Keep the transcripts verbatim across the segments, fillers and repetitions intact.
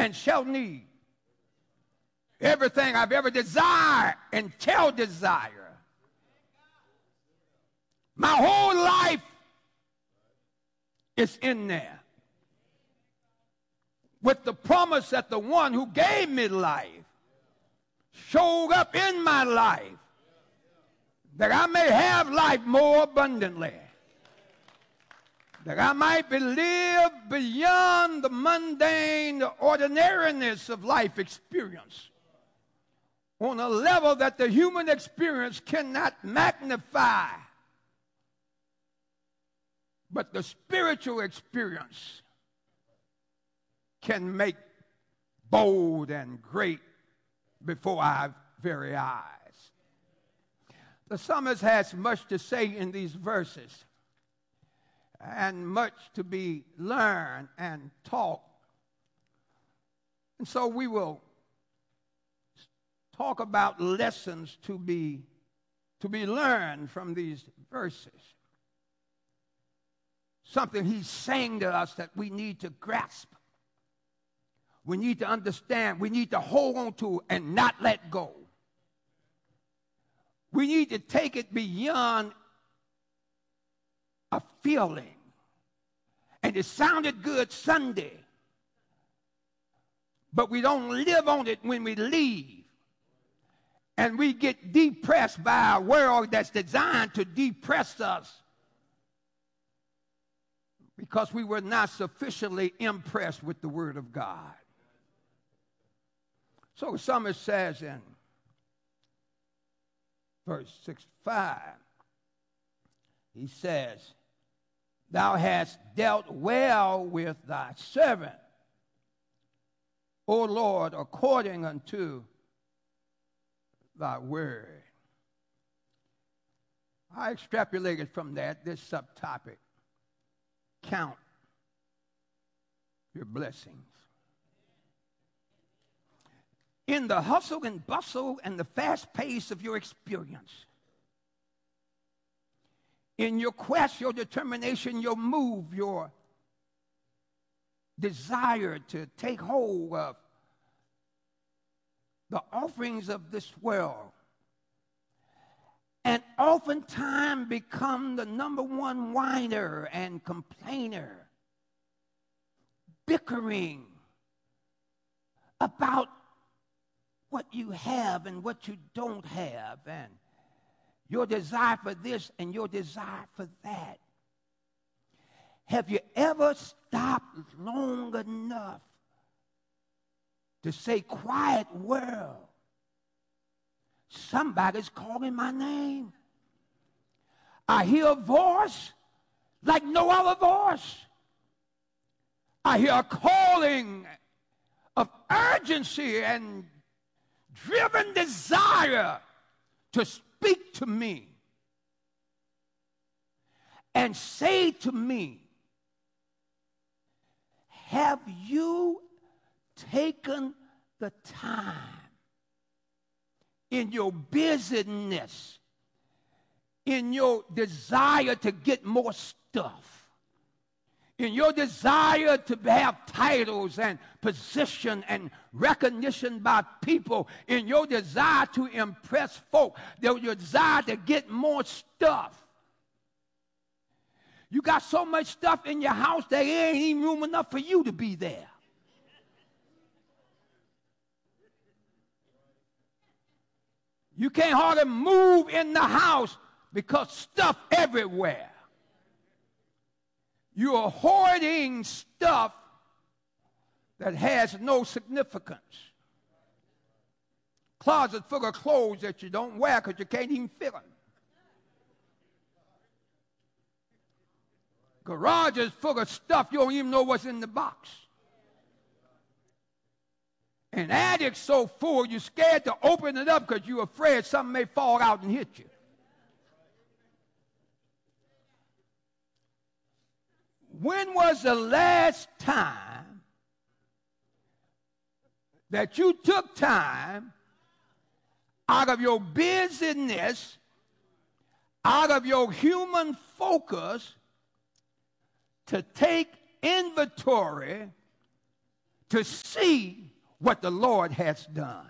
and shall need. Everything I've ever desired and shall desire. My whole life is in there. With the promise that the one who gave me life showed up in my life, that I may have life more abundantly, that I might be live beyond the mundane, the ordinariness of life experience, on a level that the human experience cannot magnify, but the spiritual experience can make bold and great before our very eyes. The psalmist has much to say in these verses, and much to be learned and taught. And so we will talk about lessons to be, to be learned from these verses. Something he's saying to us that we need to grasp. We need to understand. We need to hold on to and not let go. We need to take it beyond a feeling. And it sounded good Sunday, but we don't live on it when we leave. And we get depressed by a world that's designed to depress us because we were not sufficiently impressed with the Word of God. So the psalmist says in verse sixty-five, he says, Thou hast dealt well with thy servant, O Lord, according unto thy word. I extrapolated from that this subtopic, count your blessings. In the hustle and bustle and the fast pace of your experience, in your quest, your determination, your move, your desire to take hold of the offerings of this world, and oftentimes become the number one whiner and complainer, bickering about what you have and what you don't have, and your desire for this and your desire for that. Have you ever stopped long enough to say, quiet world, somebody's calling my name? I hear a voice like no other voice. I hear a calling of urgency and driven desire to speak to me and say to me, have you taken the time in your busyness, in your desire to get more stuff, in your desire to have titles and position and recognition by people, in your desire to impress folk, your desire to get more stuff? You got so much stuff in your house that there ain't even room enough for you to be there. You can't hardly move in the house because stuff everywhere. You are hoarding stuff that has no significance. Closet full of clothes that you don't wear because you can't even fit them. Garages full of stuff you don't even know what's in the box. An attic so full you're scared to open it up because you're afraid something may fall out and hit you. When was the last time that you took time out of your busyness, out of your human focus, to take inventory, to see what the Lord has done.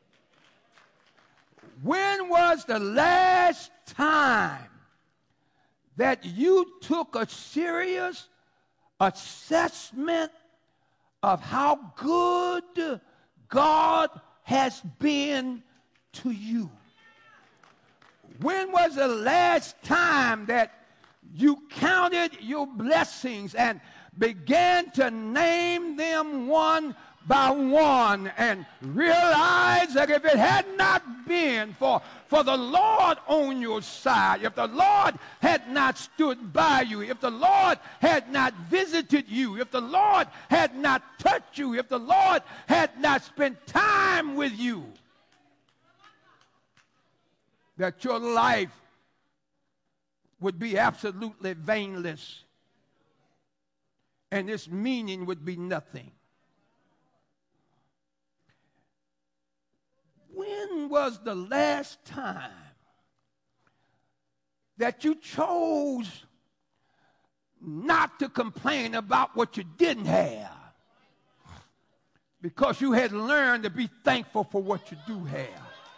When was the last time that you took a serious assessment of how good God has been to you? When was the last time that you counted your blessings and began to name them one by one and realized that if it had not been for, for the Lord on your side, if the Lord had not stood by you, if the Lord had not visited you, if the Lord had not touched you, if the Lord had not spent time with you, that your life would be absolutely vainless and its meaning would be nothing. When was the last time that you chose not to complain about what you didn't have because you had learned to be thankful for what you do have?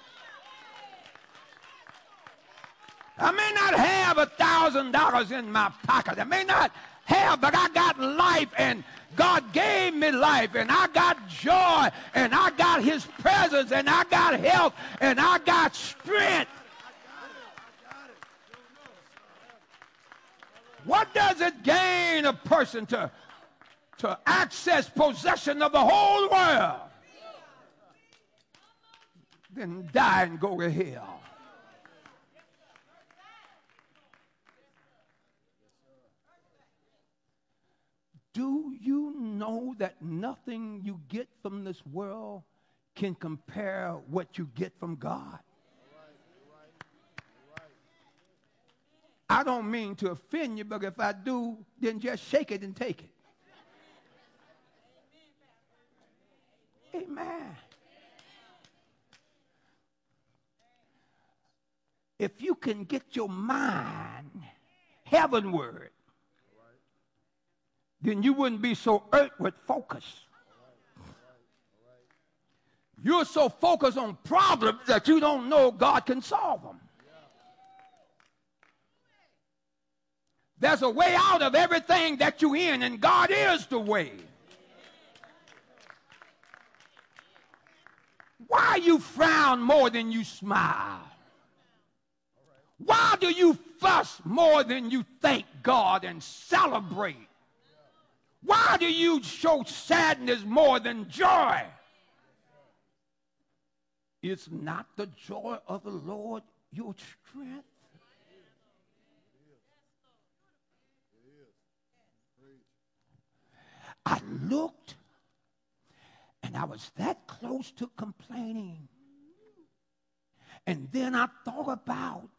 I may not have a thousand dollars in my pocket. I may not have, but I got life, and God gave me life, and I got joy, and I got his presence, and I got health, and I got strength. What does it gain a person to, to access possession of the whole world, then die and go to hell? Do you know that nothing you get from this world can compare what you get from God? I don't mean to offend you, but if I do, then just shake it and take it. Amen. If you can get your mind heavenward, then you wouldn't be so earthward focused. You're so focused on problems that you don't know God can solve them. There's a way out of everything that you're in, and God is the way. Why you frown more than you smile? Why do you fuss more than you thank God and celebrate? Why do you show sadness more than joy? Is not the joy of the Lord your strength? I looked, and I was that close to complaining. And then I thought about,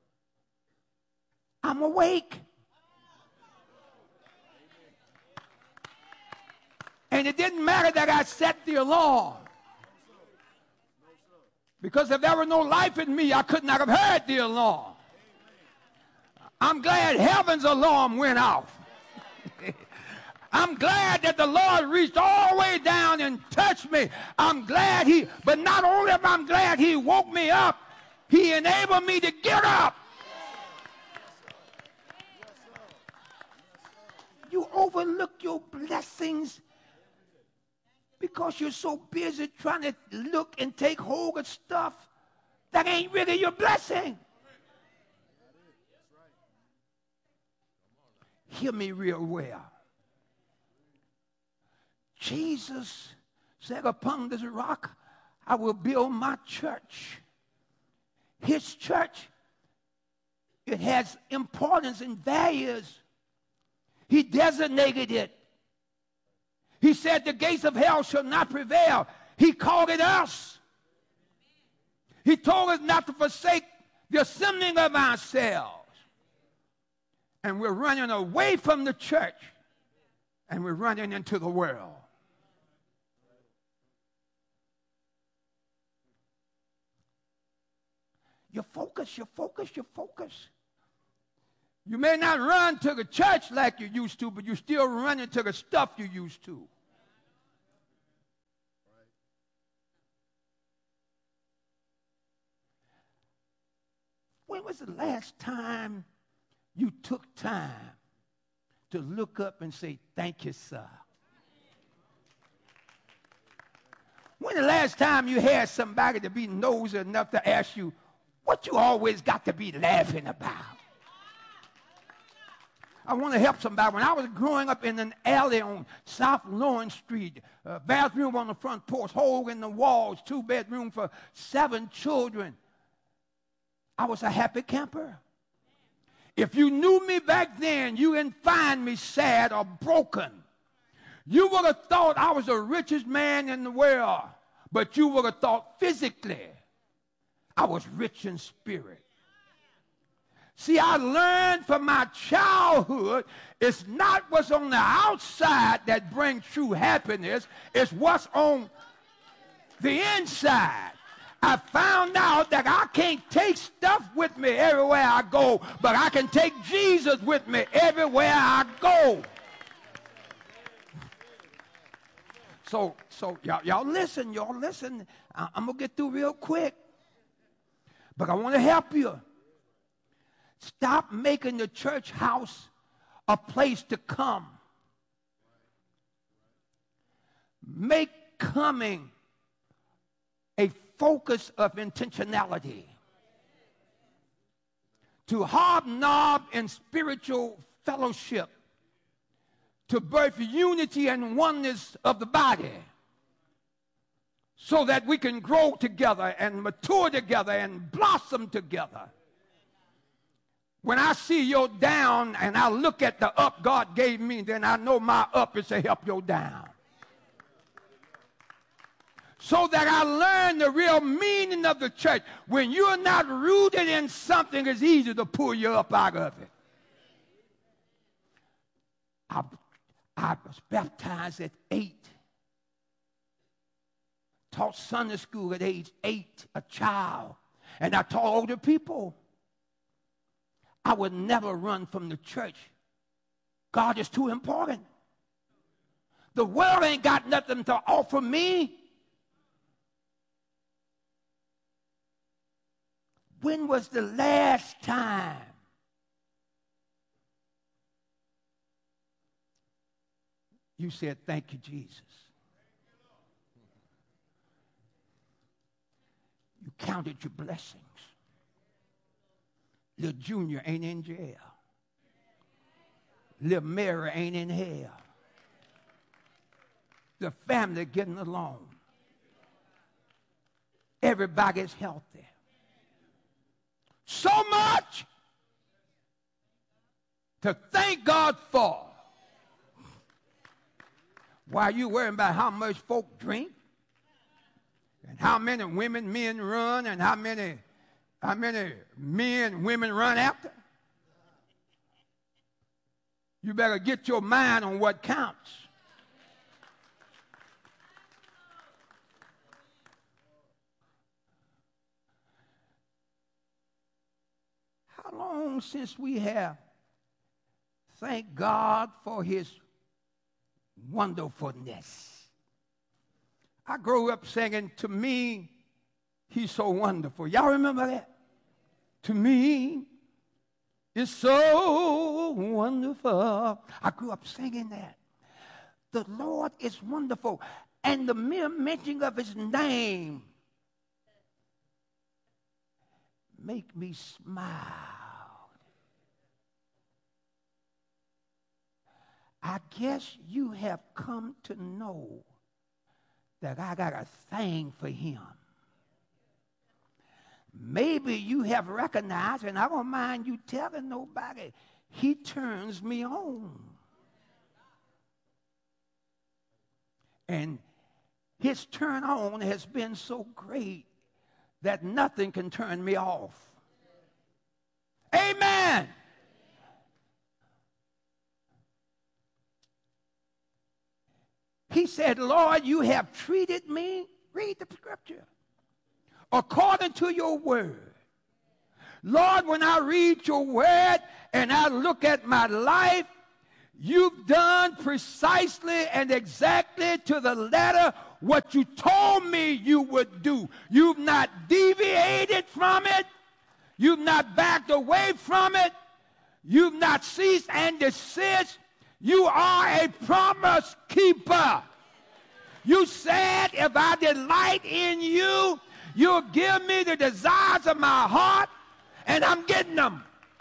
I'm awake. And it didn't matter that I set the alarm. Because if there were no life in me, I could not have heard the alarm. I'm glad heaven's alarm went off. I'm glad that the Lord reached all the way down and touched me. I'm glad he, but not only am I glad he woke me up, he enabled me to get up. You overlook your blessings because you're so busy trying to look and take hold of stuff that ain't really your blessing. Hear me real well. Jesus said, upon this rock I will build my church. His church, it has importance and values. He designated it. He said the gates of hell shall not prevail. He called it us. He told us not to forsake the assembling of ourselves. And we're running away from the church, and we're running into the world. You focus, you focus, you focus. You may not run to the church like you used to, but you still running to the stuff you used to. When was the last time you took time to look up and say, thank you, sir? When the last time you had somebody to be nosy enough to ask you, what you always got to be laughing about? I want to help somebody. When I was growing up in an alley on South Lawrence Street, a bathroom on the front porch, hole in the walls, two bedroom for seven children, I was a happy camper. If you knew me back then, you didn't find me sad or broken. You would have thought I was the richest man in the world, but you would have thought physically I was rich in spirit. See, I learned from my childhood, it's not what's on the outside that brings true happiness, it's what's on the inside. I found out that I can't take stuff with me everywhere I go, but I can take Jesus with me everywhere I go. So, so y'all, y'all listen, y'all listen. I, I'm going to get through real quick, but I want to help you. Stop making the church house a place to come. Make coming a focus of intentionality. To hobnob in spiritual fellowship. To birth unity and oneness of the body. So that we can grow together and mature together and blossom together. When I see your down and I look at the up God gave me, then I know my up is to help your down. So that I learn the real meaning of the church. When you're not rooted in something, it's easy to pull you up out of it. I, I was baptized at eight. Taught Sunday school at age eight, a child. And I taught older people. I would never run from the church. God is too important. The world ain't got nothing to offer me. When was the last time you said, thank you, Jesus? You counted your blessings. Little Junior ain't in jail. Little Mary ain't in hell. The family getting along. Everybody's healthy. So much to thank God for. While you worrying about how much folk drink and how many women men run and how many How many men and women run after? You better get your mind on what counts. How long since we have thanked God for his wonderfulness? I grew up singing, to me, he's so wonderful. Y'all remember that? To me, it's so wonderful. I grew up singing that. The Lord is wonderful. And the mere mention of his name make me smile. I guess you have come to know that I got a thing for him. Maybe you have recognized, and I don't mind you telling nobody, he turns me on. And his turn on has been so great that nothing can turn me off. Amen. He said, Lord, you have treated me, read the scripture, according to your word. Lord, when I read your word and I look at my life, you've done precisely and exactly to the letter what you told me you would do. You've not deviated from it. You've not backed away from it. You've not ceased and desist. You are a promise keeper. You said, if I delight in you, you'll give me the desires of my heart, and I'm getting them.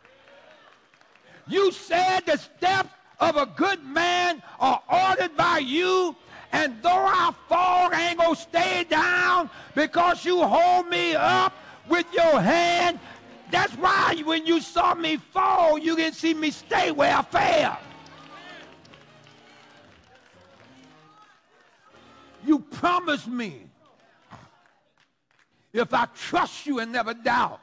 You said the steps of a good man are ordered by you, and though I fall, I ain't gonna stay down because you hold me up with your hand. That's why when you saw me fall, you didn't see me stay where I fell. You promised me, if I trust you and never doubt,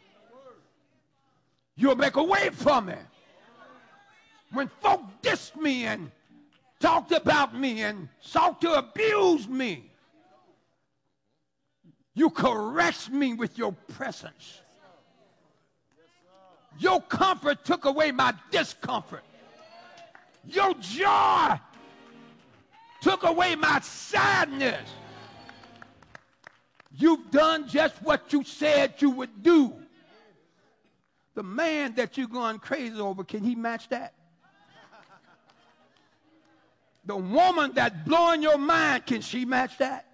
you'll make a way for me. When folk dissed me and talked about me and sought to abuse me, you caressed me with your presence. Your comfort took away my discomfort. Your joy took away my sadness. You've done just what you said you would do. The man that you're going crazy over, can he match that? The woman that's blowing your mind, can she match that?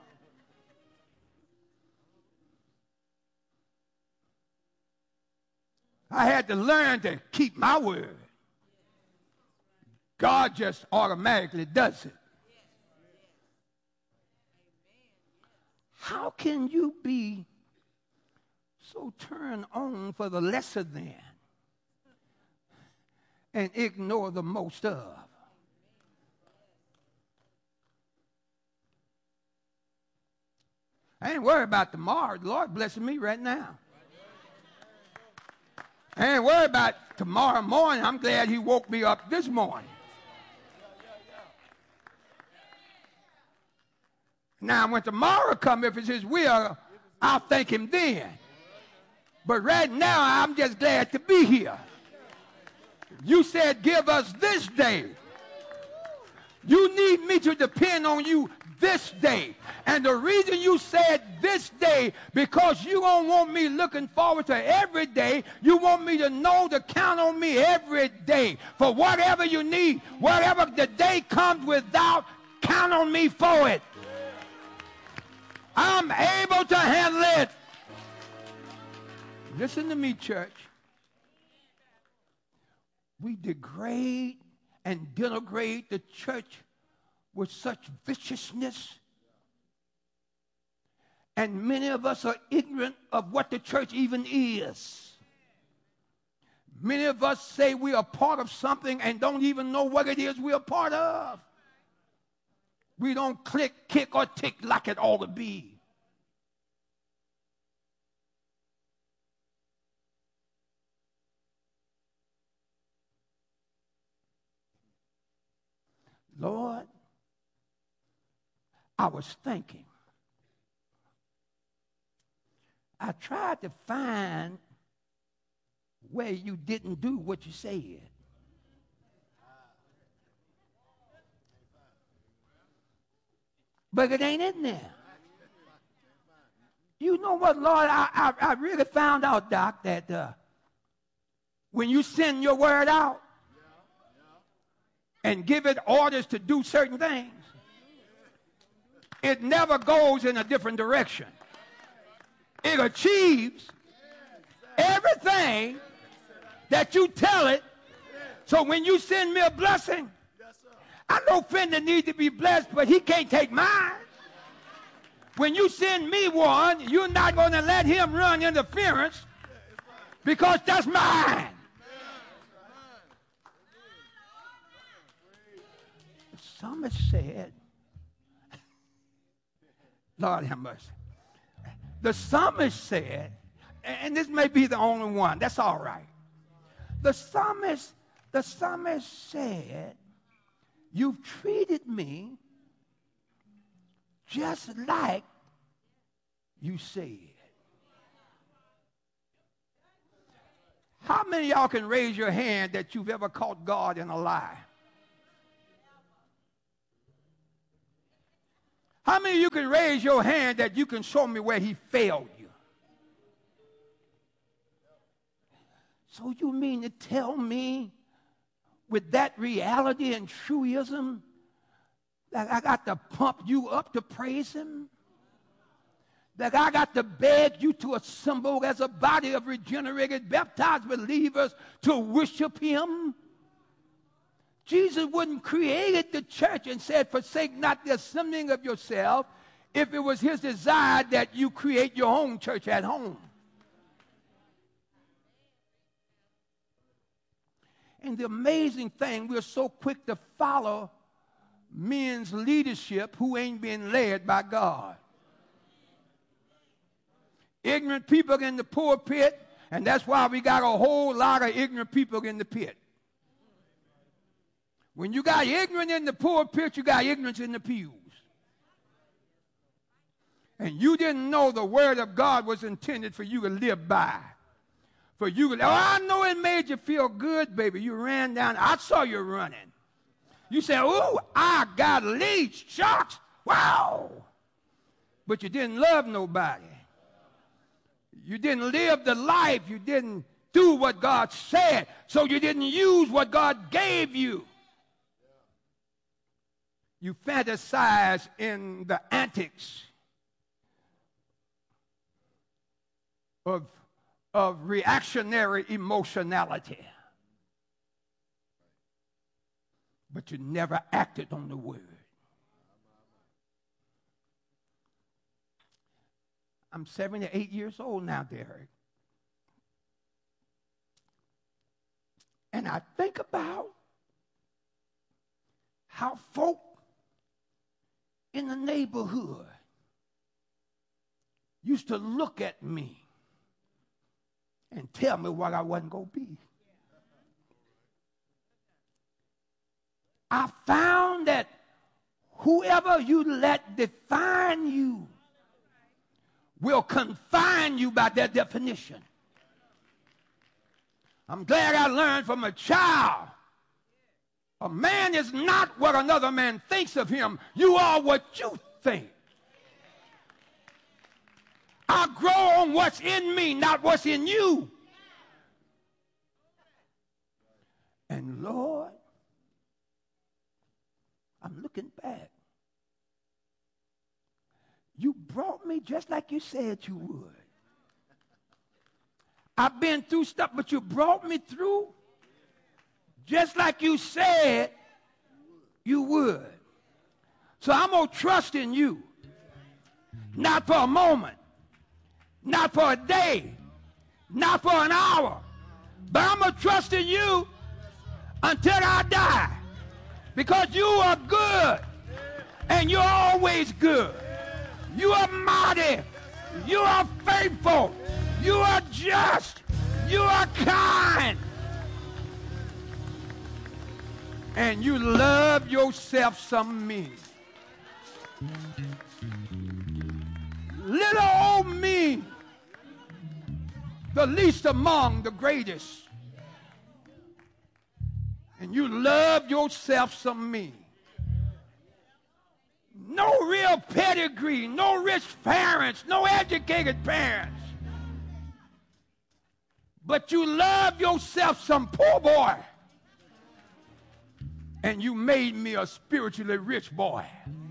I had to learn to keep my word. God just automatically does it. How can you be so turned on for the lesser than and ignore the most of? I ain't worried about tomorrow. The Lord blessing me right now. I ain't worried about tomorrow morning. I'm glad he woke me up this morning. Now, when tomorrow comes, if it's his will, I'll thank him then. But right now, I'm just glad to be here. You said, give us this day. You need me to depend on you this day. And the reason you said this day, because you don't want me looking forward to every day. You want me to know to count on me every day for whatever you need. Whatever the day comes without, count on me for it. I'm able to handle it. Listen to me, church. We degrade and denigrate the church with such viciousness. And many of us are ignorant of what the church even is. Many of us say we are part of something and don't even know what it is we are part of. We don't click, kick, or tick like it ought to be. Lord, I was thinking. I tried to find where you didn't do what you said. But it ain't in there. You know what, Lord, I, I, I really found out, Doc, that uh, when you send your word out and give it orders to do certain things, it never goes in a different direction. It achieves everything that you tell it. So when you send me a blessing, I know Fender needs to be blessed, but he can't take mine. When you send me one, you're not going to let him run interference because that's mine. The psalmist said, Lord have mercy. The psalmist said, and this may be the only one, that's all right. The psalmist, the psalmist said, you've treated me just like you said. How many of y'all can raise your hand that you've ever caught God in a lie? How many of you can raise your hand that you can show me where he failed you? So you mean to tell me with that reality and truism that I got to pump you up to praise him? That I got to beg you to assemble as a body of regenerated, baptized believers to worship him? Jesus wouldn't create the church and said, forsake not the assembling of yourself, if it was his desire that you create your own church at home. And the amazing thing, we're so quick to follow men's leadership who ain't been led by God. Ignorant people in the pulpit, and that's why we got a whole lot of ignorant people in the pit. When you got ignorant in the pulpit, you got ignorance in the pews. And you didn't know the word of God was intended for you to live by. For you, oh, I know it made you feel good, baby. You ran down. I saw you running. You said, oh, I got leech, sharks. Wow. But you didn't love nobody. You didn't live the life. You didn't do what God said. So you didn't use what God gave you. You fantasize in the antics of, of reactionary emotionality. But you never acted on the word. I'm seventy-eight years old now, Derek. And I think about how folk in the neighborhood used to look at me and tell me what I wasn't going to be. I found that whoever you let define you will confine you by their definition. I'm glad I learned from a child. A man is not what another man thinks of him. You are what you think. I grow on what's in me, not what's in you. And Lord, I'm looking back. You brought me just like you said you would. I've been through stuff, but you brought me through just like you said you would. So I'm going to trust in you. Not for a moment. Not for a day. Not for an hour. But I'm going to trust in you until I die. Because you are good. And you're always good. You are mighty. You are faithful. You are just. You are kind. And you love yourself some me. Little old me, the least among the greatest. And you love yourself some me. No real pedigree, no rich parents, no educated parents. But you love yourself some poor boy. And you made me a spiritually rich boy.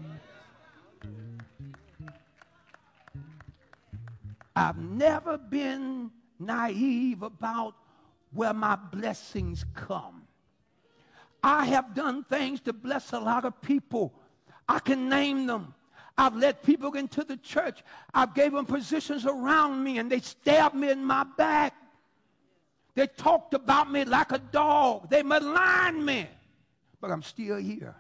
I've never been naive about where my blessings come. I have done things to bless a lot of people. I can name them. I've let people into the church. I've gave them positions around me, and they stabbed me in my back. They talked about me like a dog. They maligned me. But I'm still here.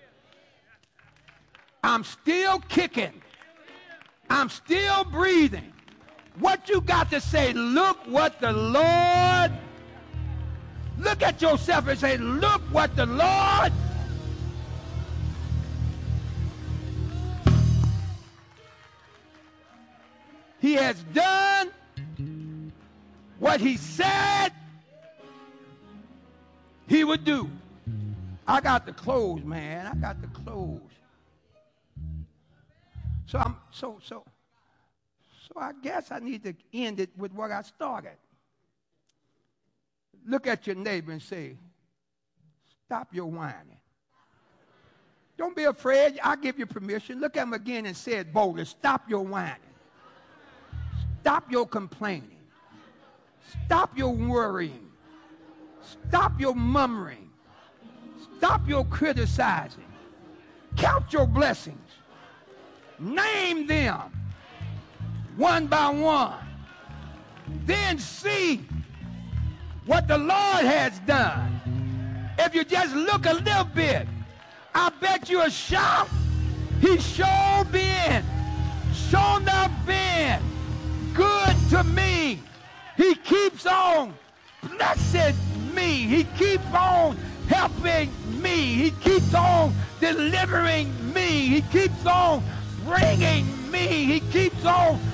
I'm still kicking. I'm still breathing. What you got to say, look what the Lord, look at yourself and say, look what the Lord He has done, what he said he would do. I got to close, man. I got to close. So I'm so so so I guess I need to end it with what I started. Look at your neighbor and say, stop your whining. Don't be afraid. I'll give you permission. Look at him again and say it boldly. Stop your whining. Stop your complaining. Stop your worrying. Stop your murmuring. Stop your criticizing. Count your blessings. Name them one by one. Then see what the Lord has done. If you just look a little bit, I bet you a shout. He sure been, sure enough been good to me. He keeps on blessing me. He keeps on helping me. He keeps on delivering me. He keeps on bringing me. He keeps on